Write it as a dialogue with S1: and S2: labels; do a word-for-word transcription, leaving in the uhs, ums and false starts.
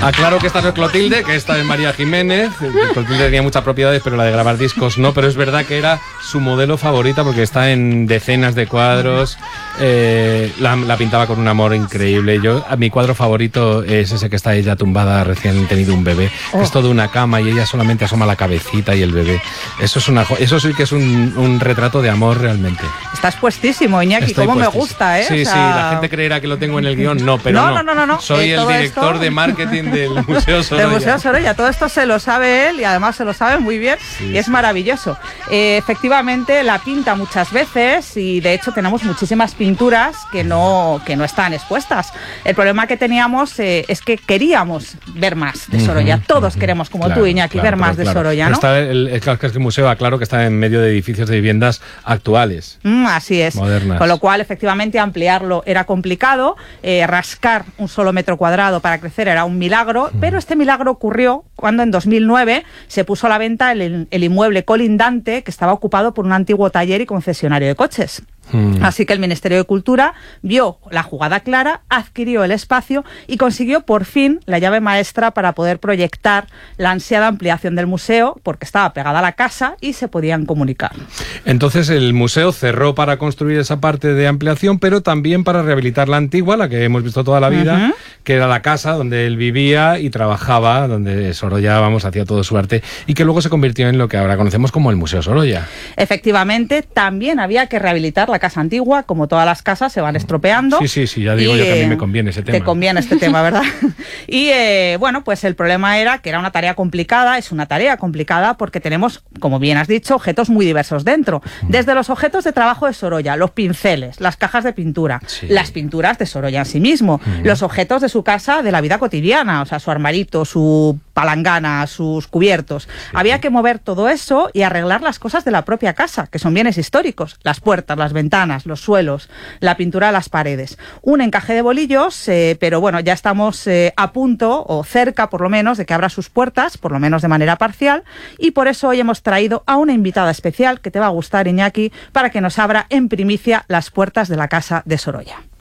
S1: Aclaro que esta no es Clotilde, que esta es María Jiménez. Clotilde tenía muchas propiedades, pero la de grabar discos no. Pero es verdad que era su modelo favorita porque está en decenas de cuadros. Eh, la, la pintaba con un amor increíble. Yo, mi cuadro favorito es ese que está ella tumbada recién tenido un bebé. Oh. Es todo una cama y ella solamente asoma la cabecita y el bebé. Eso es una, eso sí que es un, un retrato de amor realmente.
S2: Estás puestísimo, Iñaki.
S1: Estoy
S2: cómo
S1: puestísimo.
S2: Me gusta, ¿eh?
S1: Sí,
S2: o sea...
S1: sí, la gente creerá que lo tengo en el guión. No, pero
S2: no.
S1: no,
S2: No, no, no, no.
S1: Soy
S2: eh,
S1: el director
S2: esto...
S1: de marketing del Museo Sorolla.
S2: Del Museo Sorolla. Todo esto se lo sabe él y además se lo sabe muy bien sí, y es sí. maravilloso. Eh, efectivamente, la pinta muchas veces y de hecho tenemos muchísimas pinturas que no, que no están expuestas. El problema que teníamos eh, es que queríamos ver más de Sorolla. Uh-huh, Todos uh-huh. queremos, como
S1: claro,
S2: tú, Iñaki,
S1: claro,
S2: ver más
S1: claro.
S2: de Sorolla, ¿no?
S1: Está el, el, el, el museo, aclaro que está en medio de edificios de viviendas actuales.
S2: Mm, así es.
S1: Modernas.
S2: Con lo cual, efectivamente, ampliarlo era complicado. Eh, rascar un solo metro cuadrado para crecer era un milagro, mm. pero este milagro ocurrió cuando en dos mil nueve se puso a la venta el, el inmueble colindante que estaba ocupado por un antiguo taller y concesionario de coches. Hmm. Así que el Ministerio de Cultura vio la jugada clara, adquirió el espacio y consiguió por fin la llave maestra para poder proyectar la ansiada ampliación del museo, porque estaba pegada a la casa y se podían comunicar.
S1: Entonces el museo cerró para construir esa parte de ampliación, pero también para rehabilitar la antigua, la que hemos visto toda la vida, uh-huh. que era la casa donde él vivía y trabajaba, donde Sorolla, vamos, hacía todo su arte, y que luego se convirtió en lo que ahora conocemos como el Museo Sorolla.
S2: Efectivamente, también había que rehabilitar la casa antigua, como todas las casas se van estropeando.
S1: Sí, sí, sí, ya digo y, yo que a mí me conviene ese tema.
S2: Te conviene este tema, ¿verdad? Y eh, bueno, pues el problema era que era una tarea complicada, es una tarea complicada porque tenemos, como bien has dicho, objetos muy diversos dentro. Desde los objetos de trabajo de Sorolla, los pinceles, las cajas de pintura, sí. las pinturas de Sorolla en sí mismo, uh-huh. los objetos de su casa de la vida cotidiana, o sea, su armarito, su palangana, sus cubiertos. Sí. Había que mover todo eso y arreglar las cosas de la propia casa, que son bienes históricos, las puertas, las ventanas, los suelos, la pintura de las paredes. Un encaje de bolillos, eh, pero bueno, ya estamos eh, a punto, o cerca por lo menos, de que abra sus puertas, por lo menos de manera parcial, y por eso hoy hemos traído a una invitada especial que te va a gustar, Iñaki, para que nos abra en primicia las puertas de la casa de Sorolla.